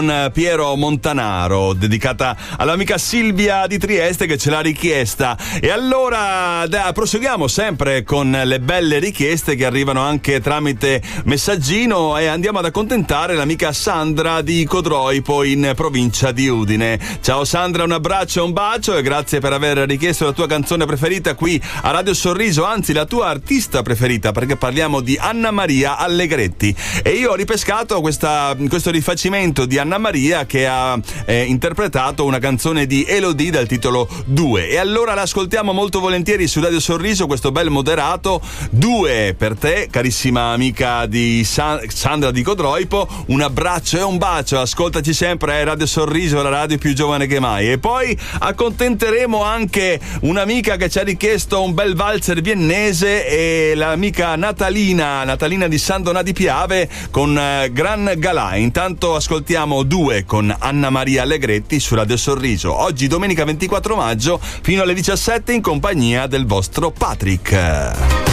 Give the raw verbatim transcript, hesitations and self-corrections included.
Piero Montanaro, dedicata all'amica Silvia di Trieste che ce l'ha richiesta. E allora da, proseguiamo sempre con le belle richieste che arrivano anche tramite messaggino e andiamo ad accontentare l'amica Sandra di Codroipo in provincia di Udine. Ciao Sandra, un abbraccio e un bacio e grazie per aver richiesto la tua canzone preferita qui a Radio Sorriso, anzi la tua artista preferita, perché parliamo di Anna Maria Allegretti. E io ho ripescato questa, questo rifacimento di Anna Maria che ha eh, interpretato una canzone di Elodie dal titolo due, e allora l'ascoltiamo molto volentieri su Radio Sorriso, questo bel moderato. Due per te, carissima amica di San- Sandra di Codroipo, un abbraccio e un bacio, ascoltaci sempre, eh, Radio Sorriso, la radio più giovane che mai. E poi accontenteremo anche un'amica che ci ha richiesto un bel valzer viennese, e l'amica Natalina Natalina di San Donà di Piave con eh, Gran Galà. Intanto ascoltiamo Due con Anna Maria Allegretti su Radio Sorriso, oggi domenica ventiquattro maggio fino alle diciassette in compagnia del vostro Patrick.